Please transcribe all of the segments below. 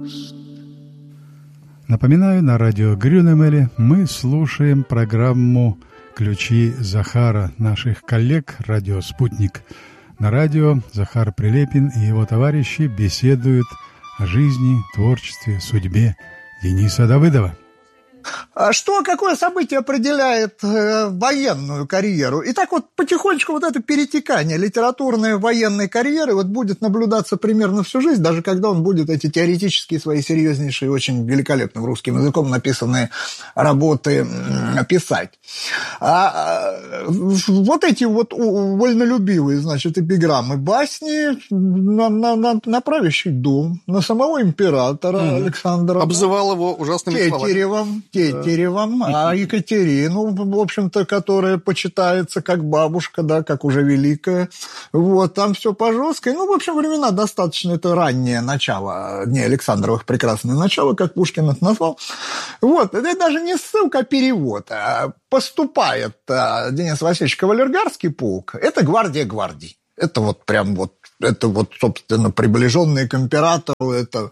Напоминаю, на радио Грюнемеле мы слушаем программу «Ключи Захара» наших коллег «Радио Спутник». На радио Захар Прилепин и его товарищи беседуют о жизни, творчестве, судьбе Дениса Давыдова. А что, какое событие определяет военную карьеру? И так вот потихонечку вот это перетекание литературной военной карьеры вот будет наблюдаться примерно всю жизнь, даже когда он будет эти теоретические свои серьезнейшие, очень великолепным русским языком написанные работы писать. А вот эти вот вольнолюбивые, значит, эпиграммы, басни на правящий дом, на самого императора Александра. Обзывал его ужасными словами. Тетеревом, а Екатерину, в общем-то, которая почитается как бабушка, да, как уже великая. Вот, там все по жесткой. Ну, в общем, времена достаточно, это раннее начало дней Александровых, прекрасное начало, как Пушкин это назвал. Вот, это даже не ссылка, а перевод. Поступает Денис Васильевич кавалергарский полк, это гвардия гвардий. Это вот прям вот, это вот, собственно, приближенные к императору, это...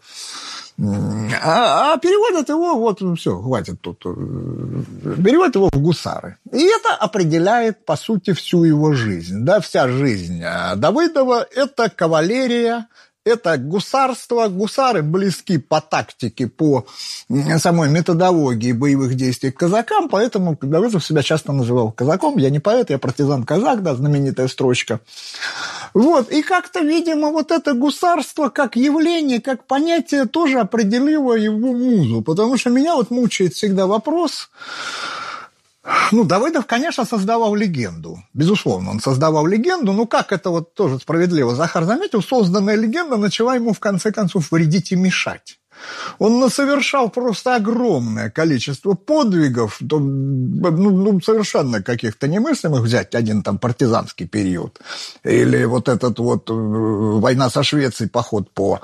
А переводят его, вот, все, хватит тут, переводят его в гусары. И это определяет, по сути, всю его жизнь. Да, вся жизнь Давыдова – это кавалерия, это гусарство. Гусары близки по тактике, по самой методологии боевых действий к казакам, поэтому Давыдов себя часто называл казаком. Я не поэт, я партизан-казак, да, знаменитая строчка. Вот, и как-то, видимо, вот это гусарство как явление, как понятие тоже определило его музу, потому что меня вот мучает всегда вопрос... Ну, Давыдов, конечно, создавал легенду. Безусловно, он создавал легенду, но как это вот тоже справедливо Захар заметил, созданная легенда начала ему в конце концов вредить и мешать. Он насовершал просто огромное количество подвигов, совершенно каких-то немыслимых, взять один там партизанский период, или вот этот вот война со Швецией, поход по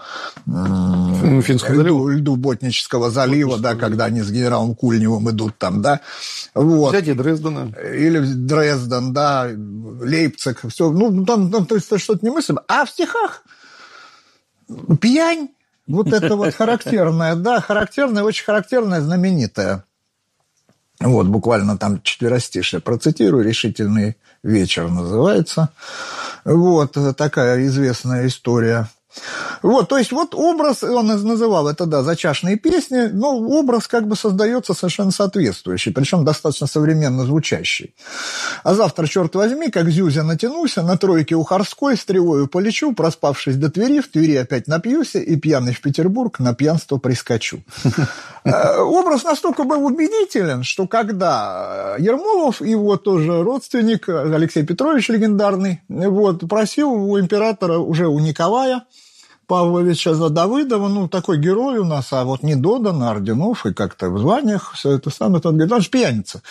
льду Ботнического залива, да, когда они с генералом Кульневым идут там, да. Вот. Взятие Дрездена. Или Дрезден, да, Лейпциг, все, там то есть что-то немыслимое. А в стихах пьянь, вот это вот характерное, да, характерное, очень характерное, знаменитое. Вот, буквально там четверостишие процитирую, «Решительный вечер» называется. Вот, такая известная история. Вот, то есть вот образ, он называл это, да, зачашные песни, но образ как бы создается совершенно соответствующий, причем достаточно современно звучащий. А завтра, черт возьми, как Зюзя натянулся, на тройке у Харской стрелою полечу, проспавшись до Твери, в Твери опять напьюся, и пьяный в Петербург на пьянство прискочу. Образ настолько был убедителен, что когда Ермолов, его тоже родственник, Алексей Петрович легендарный, вот, просил у императора, уже у Николая Павловича Давыдова, такой герой у нас, а вот не додано орденов и как-то в званиях, все это самое, он говорит, он же пьяница.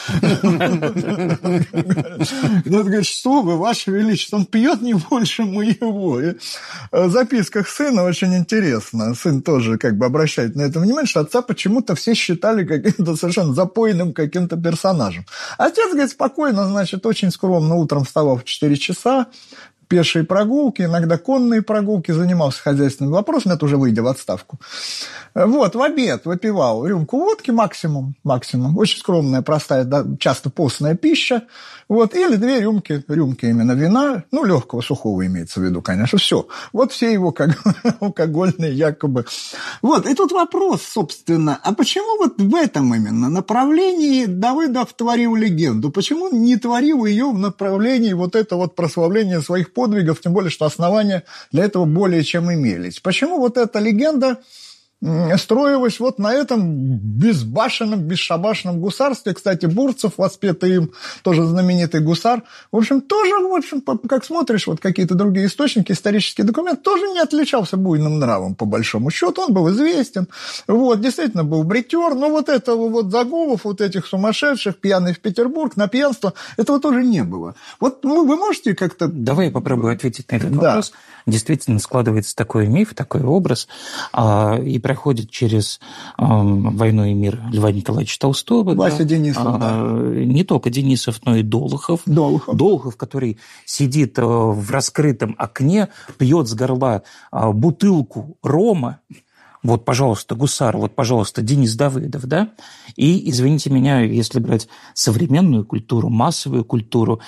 Кто-то говорит, что вы, Ваше Величество, он пьет не больше моего. И в записках сына очень интересно, сын тоже как бы обращает на это внимание, что отца почему-то все считали каким-то совершенно запойным каким-то персонажем. Отец, говорит, спокойно, значит, очень скромно утром вставал в 4 часа, пешие прогулки, иногда конные прогулки, занимался хозяйственными вопросами, это уже выйдя в отставку. Вот, в обед выпивал рюмку водки максимум, очень скромная, простая, да, часто постная пища, вот, или 2 рюмки именно вина, легкого, сухого имеется в виду, конечно, все. Вот все его алкогольные якобы. Вот, и тут вопрос, собственно, а почему вот в этом именно направлении Давыдов творил легенду? Почему не творил ее в направлении вот это вот прославления своих подвигов, тем более, что основания для этого более чем имелись? Почему вот эта легенда строилась вот на этом безбашенном, бесшабашном гусарстве? Кстати, Бурцев, воспетый им, тоже знаменитый гусар, в общем, тоже, как смотришь, вот какие-то другие источники, исторические документы, тоже не отличался буйным нравом, по большому счету, он был известен, вот, действительно был бритер, но вот этого вот заголов, вот этих сумасшедших, пьяный в Петербург, на пьянство, этого тоже не было. Вот вы можете как-то... Давай я попробую ответить на этот вопрос. Действительно складывается такой миф, такой образ, и проходит через «Войну и мир» Льва Николаевича Толстого. Вася Денисов, да. Не только Денисов, но и Долохов. Долохов, который сидит в раскрытом окне, пьет с горла бутылку рома, вот, пожалуйста, Гусар, вот, пожалуйста, Денис Давыдов, да, и, извините меня, если брать современную культуру, массовую культуру,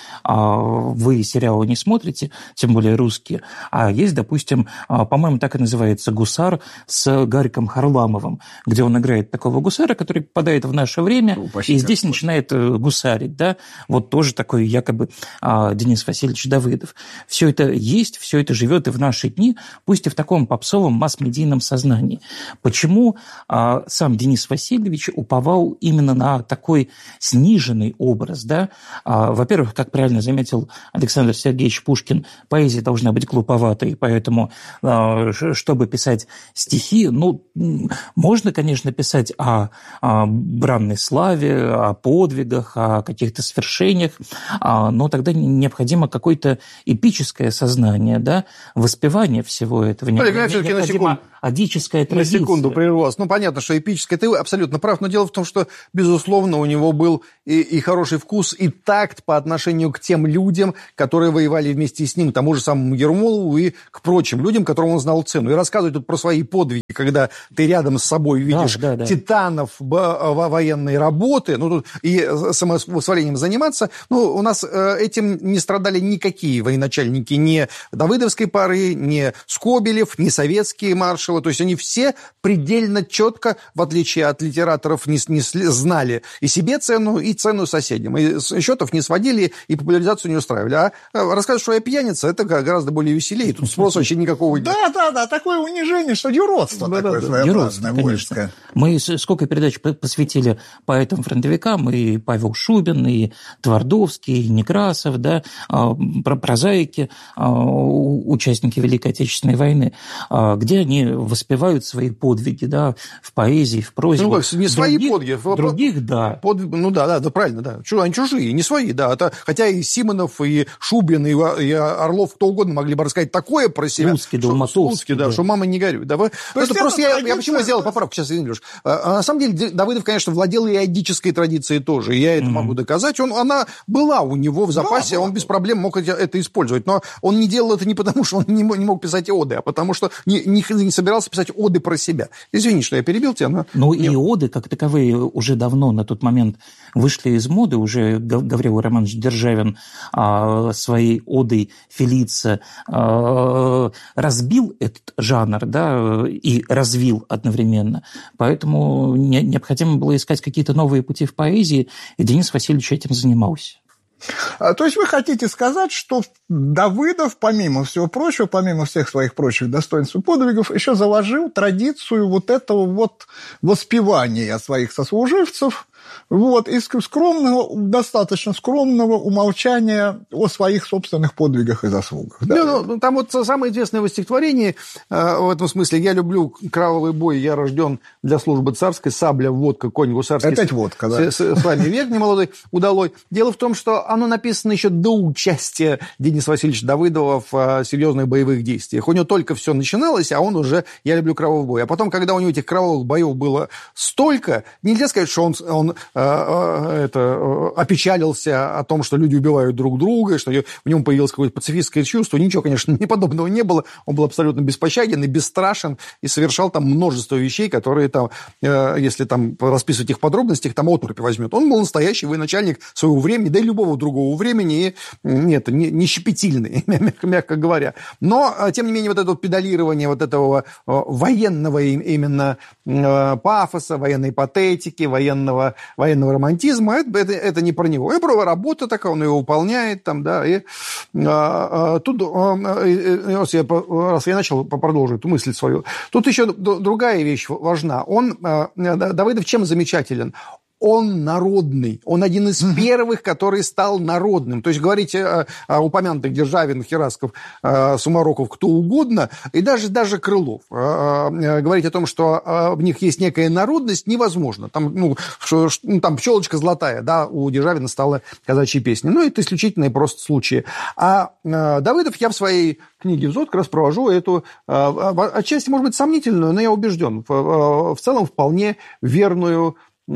вы сериалы не смотрите, тем более русские, а есть, допустим, по-моему, так и называется «Гусар» с Гариком Харламовым, где он играет такого гусара, который попадает в наше время, и здесь начинает гусарить, да, вот тоже такой якобы Денис Васильевич Давыдов. Все это есть, все это живет и в наши дни, пусть и в таком попсовом масс-медийном сознании. Почему сам Денис Васильевич уповал именно на такой сниженный образ? Да? Во-первых, как правильно заметил Александр Сергеевич Пушкин, поэзия должна быть глуповатой, поэтому, чтобы писать стихи, ну, можно, конечно, писать о бранной славе, о подвигах, о каких-то свершениях, но тогда необходимо какое-то эпическое сознание, да? Воспевание всего этого. Необходимо адическая традиция. На секунду прерву вас. Ну, понятно, что эпическое, ты абсолютно прав, но дело в том, что, безусловно, у него был и хороший вкус, и такт по отношению к тем людям, которые воевали вместе с ним, к тому же самому Ермолову и к прочим людям, которым он знал цену. И рассказывать тут про свои подвиги, когда ты рядом с собой видишь титанов военной работы, ну, тут и самовосхвалением заниматься, ну, у нас этим не страдали никакие военачальники, ни давыдовской поры, ни Скобелев, ни советские маршалы. То есть они все предельно четко, в отличие от литераторов, не знали и себе цену, и цену соседям. И счетов не сводили, и популяризацию не устраивали. А рассказывать, что я пьяница, это гораздо более веселее. Тут спроса вообще никакого нет. Да, такое унижение, что юродство такое своеобразное, воинское. Мы сколько передач посвятили поэтам-фронтовикам, и Павел Шубин, и Твардовский, и Некрасов, да, прозаики, участники Великой Отечественной войны, где они воспевают свои подвиги, да, в поэзии, в прозе. Ну, как, не свои подвиги. Других, да. Ну, да, правильно, да. Они чужие, не свои, да. Хотя и Симонов, и Шубин, и Орлов, кто угодно могли бы рассказать такое про себя. Слуцкий, да, что мама не горюй. Да, это просто я почему сделал поправку сейчас, Леш? На самом деле, Давыдов, конечно, владел и адической традицией тоже. Я это могу доказать. Она была у него в запасе, он без проблем мог это использовать. Но он не делал это не потому, что он не мог писать оды, а потому что не собирался писать оды про себя. Извини, что я перебил тебя. Но... Ну, и оды, как таковые, уже давно на тот момент вышли из моды. Уже Гаврил Романович Державин своей одой Фелица разбил этот жанр, да, и развил одновременно. Поэтому необходимо было искать какие-то новые пути в поэзии, и Денис Васильевич этим занимался. То есть вы хотите сказать, что Давыдов, помимо всего прочего, помимо всех своих прочих достоинств и подвигов, еще заложил традицию вот этого вот воспевания своих сослуживцев, вот, и достаточно скромного умолчания о своих собственных подвигах и заслугах. Да? Ну, там вот самое известное стихотворение в этом смысле. Я люблю кровавый бой, я рожден для службы царской, сабля, водка, конь гусарский. Опять водка, да. С вами век немолодой удалой. Дело в том, что оно написано еще до участия Дениса Васильевича Давыдова в серьезных боевых действиях. У него только все начиналось, а он уже «Я люблю кровавый бой». А потом, когда у него этих кровавых боев было столько, нельзя сказать, что он опечалился о том, что люди убивают друг друга, что в нем появилось какое-то пацифистское чувство. Ничего, конечно, подобного не было. Он был абсолютно беспощаден и бесстрашен, и совершал там множество вещей, которые там, если там расписывать их в подробностях, там отрубь возьмет. Он был настоящий военачальник своего времени, да и любого другого времени, и не щепетильный, мягко говоря. Но, тем не менее, вот это педалирование вот этого военного именно пафоса, военной патетики, военного романтизма, это не про него. Это про работа такая, он ее выполняет там, да, и тут, раз я начал, продолжу эту мысль свою, тут еще другая вещь важна. Давыдов чем замечателен? Он народный. Он один из первых, который стал народным. То есть говорить о упомянутых Державин, Херасков, Сумароков, кто угодно, и даже Крылов. Говорить о том, что в них есть некая народность, невозможно. Там пчелочка золотая, да, у Державина стала казачьей песней. Но это исключительные просто случаи. А Давыдов, я в своей книге «Взот» как раз провожу эту, отчасти, может быть, сомнительную, но я убежден, в целом вполне верное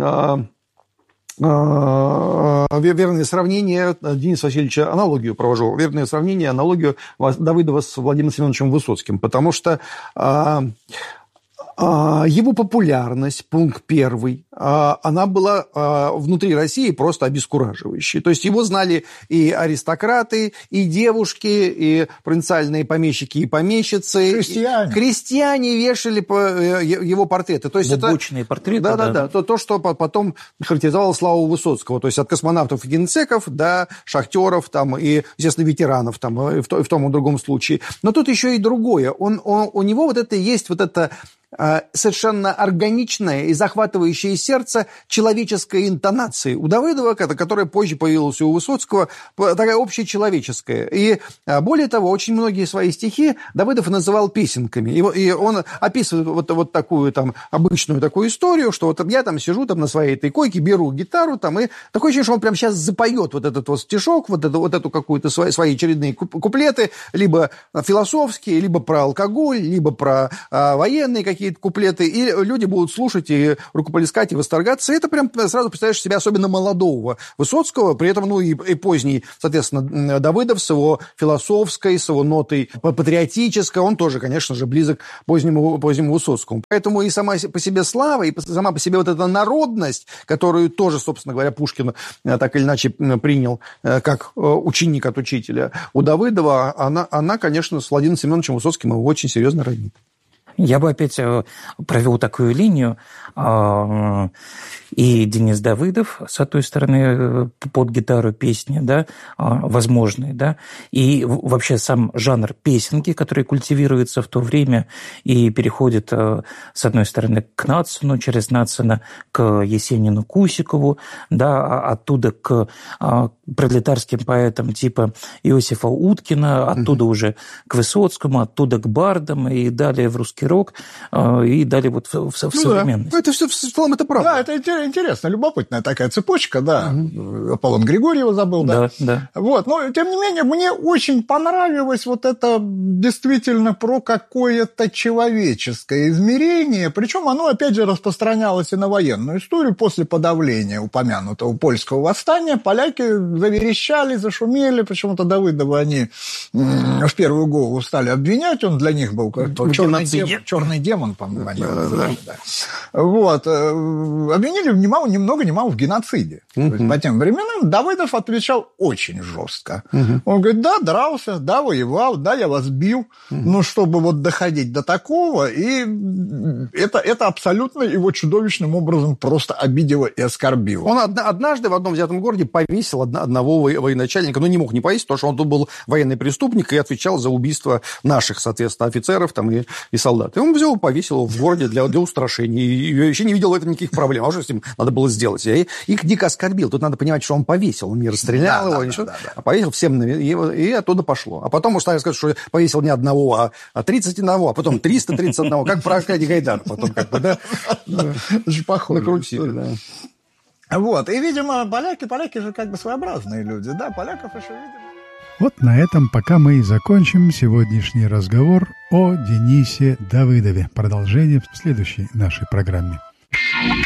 сравнение Дениса Васильевича, аналогию провожу, верное сравнение, аналогию Давыдова с Владимиром Семеновичем Высоцким, потому что Его популярность, пункт первый, она была внутри России просто обескураживающей. То есть его знали и аристократы, и девушки, и провинциальные помещики и помещицы. Крестьяне вешали его портреты. То есть бубочные портреты. Да. То, что потом характеризовало славу Высоцкого. То есть от космонавтов и генсеков до шахтеров там, и, естественно, ветеранов там, и в том и другом случае. Но тут еще и другое. У него вот это есть вот это совершенно органичная и захватывающая сердце человеческая интонация у Давыдова, которая позже появилась у Высоцкого, такая общечеловеческая. И более того, очень многие свои стихи Давыдов называл песенками. И он описывает вот такую там обычную такую историю, что вот я там сижу там на своей этой койке, беру гитару там, и такое ощущение, что он прямо сейчас запоет вот этот вот стишок, вот эту какую-то свои очередные куплеты, либо философские, либо про алкоголь, либо про военные какие-то куплеты, и люди будут слушать и рукоплескать, и восторгаться. И это прям сразу представляешь себя особенно молодого Высоцкого, при этом, и поздний, соответственно, Давыдов с его философской, с его нотой патриотической, он тоже, конечно же, близок к позднему Высоцкому. Поэтому и сама по себе слава, и сама по себе вот эта народность, которую тоже, собственно говоря, Пушкин так или иначе принял как ученик от учителя, у Давыдова, она, конечно, с Владимиром Семеновичем Высоцким его очень серьезно роднит. Я бы опять провел такую линию. И Денис Давыдов, с одной стороны, под гитару песни, да, возможные, да, и вообще сам жанр песенки, который культивируется в то время и переходит, с одной стороны, к Надсону, через Надсона к Есенину, Кусикову, да, оттуда к пролетарским поэтам типа Иосифа Уткина, оттуда уже к Высоцкому, оттуда к бардам и далее в русский рок, и далее вот в современность. Да. Это все в целом это правда. Да, это интересно, любопытная такая цепочка, да. Аполлон Григорьева забыл, да. Да. Вот, но, тем не менее, мне очень понравилось вот это действительно про какое-то человеческое измерение, причем оно, опять же, распространялось и на военную историю. После подавления упомянутого польского восстания поляки заверещали, зашумели, почему-то Давыдова они в первую голову стали обвинять, он для них был как черный демон, по-моему. Да. Вот. Обвинили ни много ни мало в геноциде. По тем временам Давыдов отвечал очень жестко. Он говорит, да, дрался, да, воевал, да, я вас бил, но чтобы вот доходить до такого, и это абсолютно его чудовищным образом просто обидело и оскорбило. Он однажды в одном взятом городе повесил одного военачальника, но не мог не повесить, потому что он тут был военный преступник и отвечал за убийство наших, соответственно, офицеров там, и солдат. И он взял, повесил его в городе для устрашения. И вообще не видел в этом никаких проблем. А что с ним надо было сделать? И их дико оскорбил. Тут надо понимать, что он повесил. Он не расстрелял его, ничего. А повесил всем, и оттуда пошло. А потом стали сказать, что повесил не одного, а 31, а потом 331. Как про Аркадия Гайдара. Потом как бы, да. Похоже. Накрутили, да. Вот. И, видимо, поляки же как бы своеобразные люди. Да, поляков еще видимо. Вот на этом пока мы и закончим сегодняшний разговор о Денисе Давыдове. Продолжение в следующей нашей программе.